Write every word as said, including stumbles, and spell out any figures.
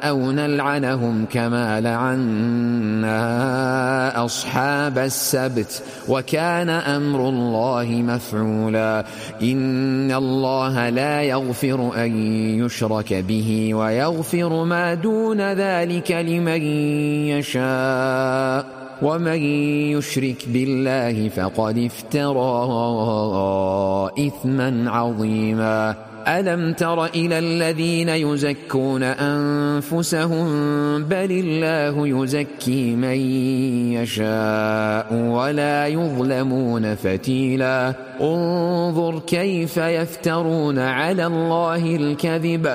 أو نلعنهم كما لعنا أصحاب السبت وكان أمر الله مفعولا. إن الله لا يغفر أن يشرك به ويغفر ما دون ذلك لمن يشاء ومن يشرك بالله فقد افترى إثما عظيما. ألم تر إلى الذين يزكون أنفسهم بل الله يزكي من يشاء ولا يظلمون فتيلا. انظر كيف يفترون على الله الكذب